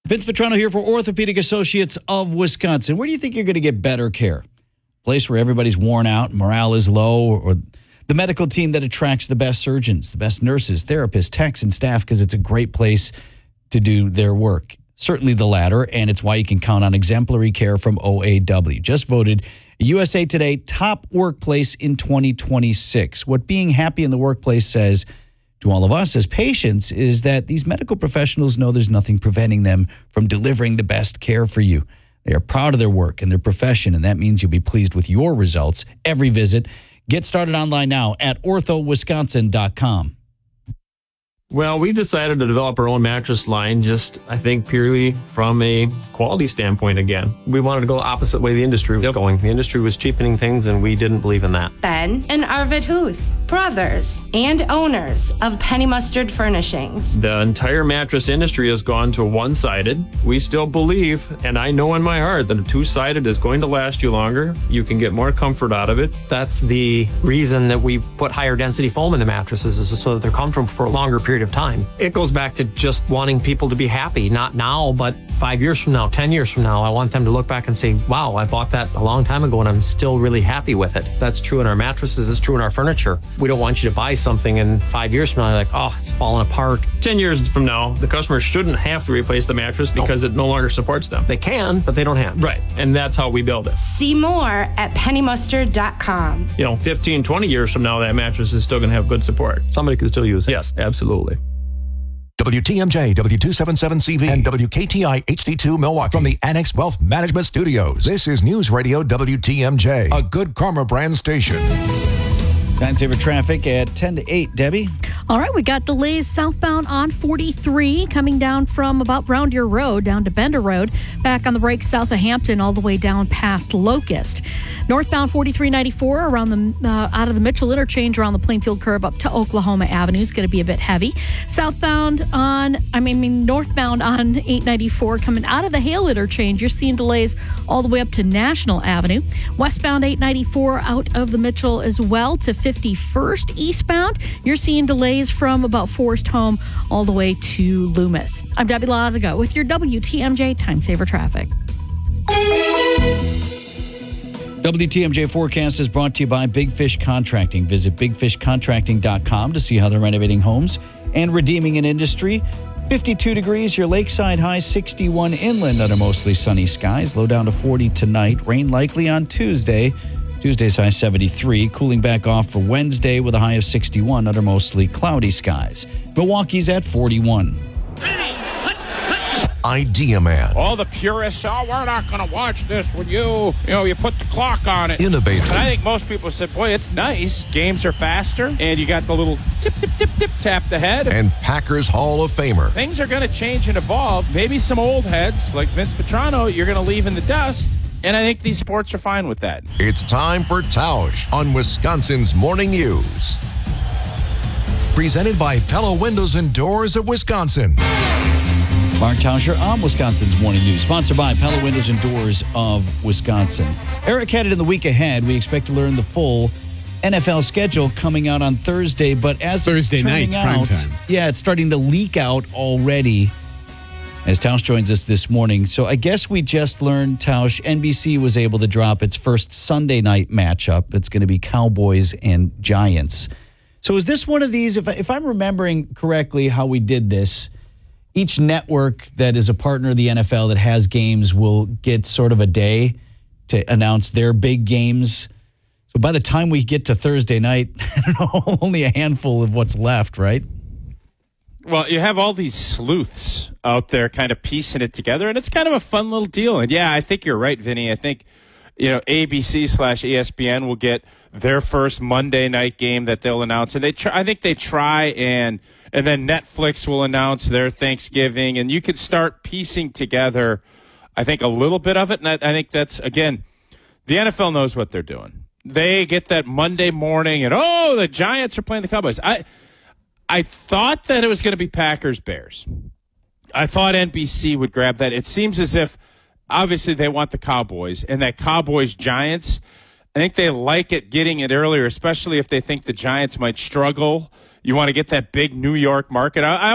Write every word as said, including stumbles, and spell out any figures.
Vince Vitrano here for Orthopedic Associates of Wisconsin. Where do you think you're going to get better care? A place where everybody's worn out, morale is low, or the medical team that attracts the best surgeons, the best nurses, therapists, techs, and staff, because it's a great place to do their work. Certainly the latter, and it's why you can count on exemplary care from O A W. Just voted U S A Today top workplace in twenty twenty-six. What being happy in the workplace says to all of us as patients is that these medical professionals know there's nothing preventing them from delivering the best care for you. They are proud of their work and their profession, and that means you'll be pleased with your results every visit. Get started online now at ortho wisconsin dot com. Well, we decided to develop our own mattress line just, I think, purely from a quality standpoint again. We wanted to go the opposite way the industry was yep. going. The industry was cheapening things, and we didn't believe in that. Ben and Arvid Huth, brothers and owners of Penny Mustard Furnishings. The entire mattress industry has gone to one-sided. We still believe, and I know in my heart, that a two-sided is going to last you longer. You can get more comfort out of it. That's the reason that we put higher density foam in the mattresses, is so that they're comfortable for a longer period of time. It goes back to just wanting people to be happy, not now, but five years from now, ten years from now. I want them to look back and say, wow, I bought that a long time ago and I'm still really happy with it. That's true in our mattresses. It's true in our furniture. We don't want you to buy something and five years from now, you're like, oh, it's falling apart. ten years from now, the customer shouldn't have to replace the mattress because nope. it no longer supports them. They can, but they don't have. Right. And that's how we build it. See more at penny mustard dot com. You know, fifteen, twenty years from now, that mattress is still going to have good support. Somebody can still use it. Yes, absolutely. W T M J, W two seventy-seven C V, and W K T I H D two Milwaukee from the Annex Wealth Management Studios. This is News Radio W T M J, a Good Karma brand station. Time saver traffic at ten to eight, Debbie. All right, we got delays southbound on forty-three coming down from about Round Deer Road down to Bender Road, back on the break south of Hampton all the way down past Locust. Northbound forty-three ninety-four around the uh, out of the Mitchell interchange around the Plainfield curve up to Oklahoma Avenue is going to be a bit heavy. Southbound on, I mean, I mean northbound on eight ninety-four coming out of the Hale interchange, you're seeing delays all the way up to National Avenue. Westbound eight ninety-four out of the Mitchell as well to fifty-first eastbound. You're seeing delays from about Forest Home all the way to Loomis. I'm Debbie Lazago with your W T M J Time Saver Traffic. W T M J forecast is brought to you by Big Fish Contracting. Visit big fish contracting dot com to see how they're renovating homes and redeeming an industry. fifty-two degrees, your lakeside high, sixty-one inland under mostly sunny skies. Low down to forty tonight. Rain likely on Tuesday. Tuesday's high seventy-three, cooling back off for Wednesday with a high of sixty-one under mostly cloudy skies. Milwaukee's at forty-one. Idea Man. All the purists, oh, we're not going to watch this when you, you know, you put the clock on it. Innovative. But I think most people said, boy, it's nice. Games are faster, and you got the little tip, tip, tip, tip, tap the head. And Packers Hall of Famer. Things are going to change and evolve. Maybe some old heads like Vince Vitrano, you're going to leave in the dust. And I think these sports are fine with that. It's time for Tausch on Wisconsin's Morning News. Presented by Pella Windows and Doors of Wisconsin. Mark Tauscher on Wisconsin's Morning News. Sponsored by Pella Windows and Doors of Wisconsin. Eric had it in the week ahead. We expect to learn the full N F L schedule coming out on Thursday. But as Thursday it's turning night, out, prime time. yeah, it's starting to leak out already. As Tausch joins us this morning. So I guess we just learned, Tausch, N B C was able to drop its first Sunday night matchup. It's going to be Cowboys and Giants. So is this one of these, if, I, if I'm remembering correctly how we did this, each network that is a partner of the N F L that has games will get sort of a day to announce their big games. So by the time we get to Thursday night, I don't know, only a handful of what's left, right? Well, you have all these sleuths out there kind of piecing it together, and it's kind of a fun little deal. And, yeah, I think you're right, Vinny. I think, you know, A B C slash E S P N will get their first Monday night game that they'll announce. And they try, I think they try, and and then Netflix will announce their Thanksgiving. And you could start piecing together, I think, a little bit of it. And I, I think that's, again, the N F L knows what they're doing. They get that Monday morning, and, oh, the Giants are playing the Cowboys. I I thought that it was going to be Packers-Bears. I thought N B C would grab that. It seems as if, obviously, they want the Cowboys, and that Cowboys-Giants, I think they like it getting it earlier, especially if they think the Giants might struggle. You want to get that big New York market. I, I